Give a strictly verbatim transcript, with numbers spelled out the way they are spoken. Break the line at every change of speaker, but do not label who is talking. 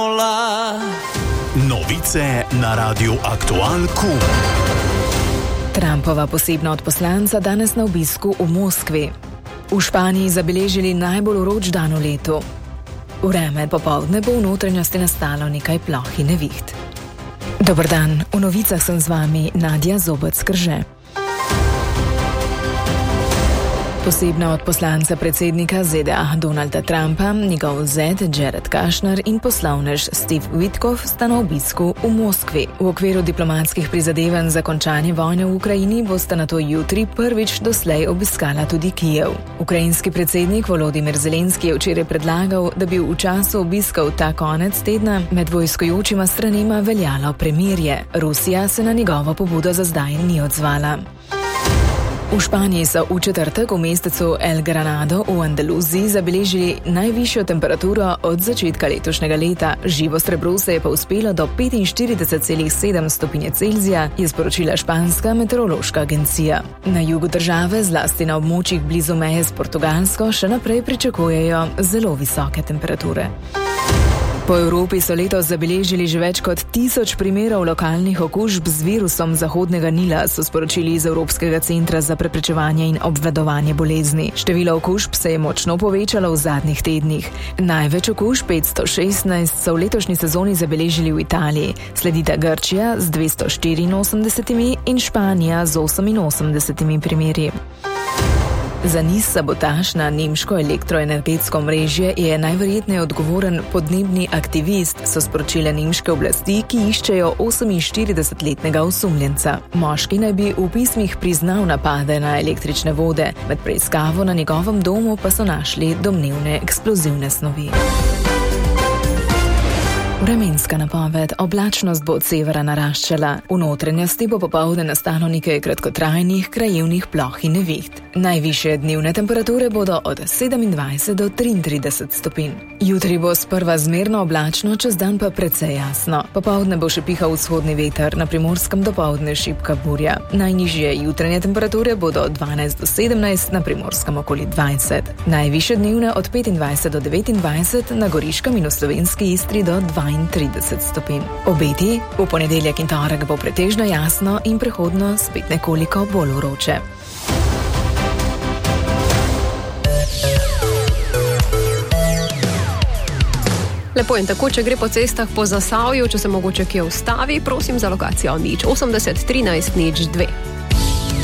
Novice na Radiu Aktual Q.
Trumpova posebna odposlanca danes na obisku v Moskvi. V Španiji zabeležili najbolj vroč dan v letu. Vreme popoldne bo v notranjosti nastalo nekaj ploh in neviht. Dober dan, v novicah sem z vami Nadja Zobec-Krže. Posebna odposlanca predsednika Z D A Donalda Trumpa, njegov zet Jared Kushner in poslovnež Steve Witkoff sta na obisku v Moskvi. V okviru diplomatskih prizadevanj za končanje vojne v Ukrajini bosta nato jutri prvič doslej obiskala tudi Kijev. Ukrajinski predsednik Volodymyr Zelenski je včeraj predlagal, da bi v času obiskal ta konec tedna med vojskojočima stranema veljalo premirje. Rusija se na njegovo pobudo za zdaj ni odzvala. V Španiji so v četrtek v mestecu El Granado v Andaluziji zabeležili najvišjo temperaturo od začetka letošnjega leta. Živo srebro se je pa uspelo do petinštirideset celih sedem stopinje Celzija, je sporočila španska meteorološka agencija. Na jugu države, zlasti na območjih blizu meje s Portugalsko, še naprej pričakujejo zelo visoke temperature. Po Evropi so letos zabeležili že več kot tisoč primerov lokalnih okužb z virusom Zahodnega Nila, so sporočili iz Evropskega centra za preprečevanje in obvladovanje bolezni. Število okužb se je močno povečalo v zadnjih tednih. Največ okužb, petsto šestnajst, so v letošnji sezoni zabeležili v Italiji, sledita Grčija z dvesto štiriinosemdesetimi in Španija z oseminosemdesetimi primeri. Za niz sabotaž na nemško elektroenergetsko omrežje je najverjetneje odgovoren podnebni aktivist, so sporočile nemške oblasti, ki iščejo oseminštiridesetletnega osumljenca. Moški naj bi v pismih priznal napade na električne vode, med preiskavo na njegovem domu pa so našli domnevne eksplozivne snovi. Vremenska napoved. Oblačnost bo od severa naraščala. V notranjosti bo popoldne nastalo nekaj kratkotrajnih krajevnih ploh in neviht. Najvišje dnevne temperature bodo od sedemindvajset do triintrideset stopinj. Jutri bo sprva zmerno oblačno, čez dan pa precej jasno. Popoldne bo še pihal vzhodni veter, na Primorskem dopoldne šibka burja. Najnižje jutranje temperature bodo od dvanajst do sedemnajst, na Primorskem okoli dvajset. Najvišje dnevne od petindvajset do devetindvajset, na Goriškem in v Slovenski Istri do dvaintrideset stopinj. Obeti, v ponedeljek in torek bo pretežno jasno in prehodno spet nekoliko bolj vroče.
Lepo in tako, če gre po cestah po Zasavju, če se mogoče kje ustavi, prosim za lokacijo nič osemdeset trinajst nič dve.